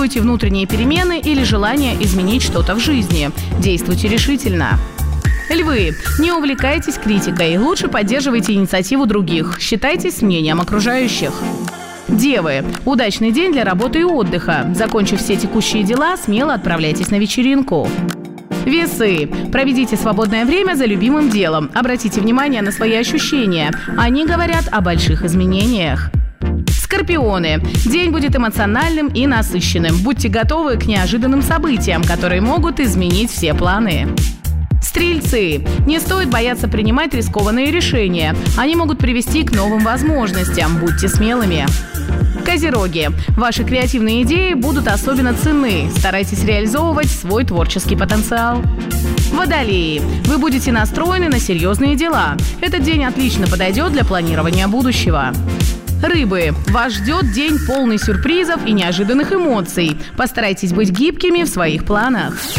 чувствуете внутренние перемены или желание изменить что-то в жизни. Действуйте решительно. Львы, не увлекайтесь критикой, лучше поддерживайте инициативу других, считайтесь с мнением окружающих. Девы, удачный день для работы и отдыха. Закончив все текущие дела, смело отправляйтесь на вечеринку. Весы, проведите свободное время за любимым делом, обратите внимание на свои ощущения, они говорят о больших изменениях. Скорпионы, день будет эмоциональным и насыщенным, будьте готовы к неожиданным событиям, которые могут изменить все планы. Стрельцы, не стоит бояться принимать рискованные решения. Они могут привести к новым возможностям. Будьте смелыми. Козероги, ваши креативные идеи будут особенно ценны. Старайтесь реализовывать свой творческий потенциал. Водолеи, вы будете настроены на серьезные дела. Этот день отлично подойдет для планирования будущего. Рыбы, вас ждет день полный сюрпризов и неожиданных эмоций. Постарайтесь быть гибкими в своих планах.